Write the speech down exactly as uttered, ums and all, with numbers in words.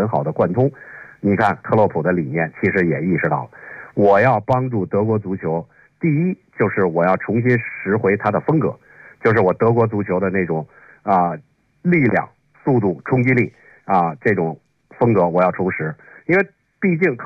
很好的贯通。你看克洛普的理念其实也意识到了，我要帮助德国足球，第一就是我要重新拾回它的风格，就是我德国足球的那种啊、呃、力量、速度、冲击力啊、呃、这种风格我要重拾，因为毕竟克